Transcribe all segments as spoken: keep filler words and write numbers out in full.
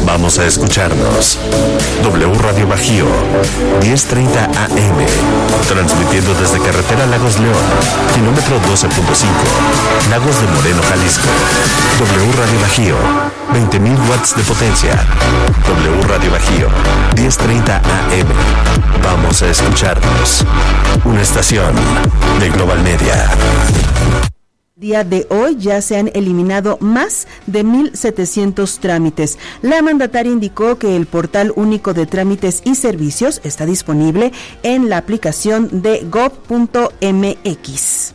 Vamos a escucharnos. W Radio Bajío, diez treinta A M, transmitiendo desde Carretera Lagos León, kilómetro doce punto cinco, Lagos de Moreno, Jalisco. W Radio Bajío, veinte mil watts de potencia. W Radio Bajío, diez treinta A M. Vamos a escucharnos. Una estación de Global Media. Día de hoy ya se han eliminado más de mil setecientos trámites. La mandataria indicó que el portal único de trámites y servicios está disponible en la aplicación de gob punto m x.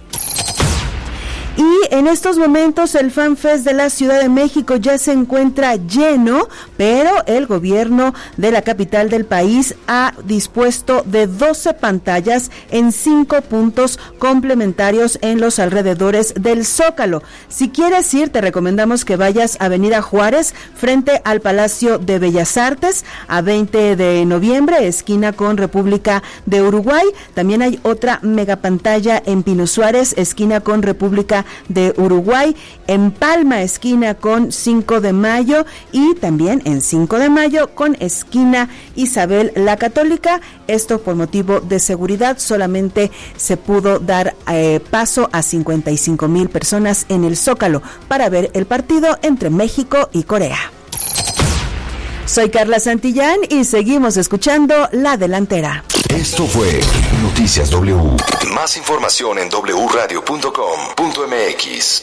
Y en estos momentos el FanFest de la Ciudad de México ya se encuentra lleno, pero el gobierno de la capital del país ha dispuesto de doce pantallas en cinco puntos complementarios en los alrededores del Zócalo. Si quieres ir, te recomendamos que vayas a Avenida Juárez, frente al Palacio de Bellas Artes, a veinte de noviembre, esquina con República de Uruguay. También hay otra megapantalla en Pino Suárez, esquina con República de Uruguay, en Palma, esquina con cinco de mayo, y también en cinco de mayo con esquina Isabel la Católica. Esto por motivo de seguridad, solamente se pudo dar eh, paso a cincuenta y cinco mil personas en el Zócalo para ver el partido entre México y Corea. Soy Carla Santillán y seguimos escuchando La Delantera. Esto fue Noticias W. Más información en w radio punto com punto m x.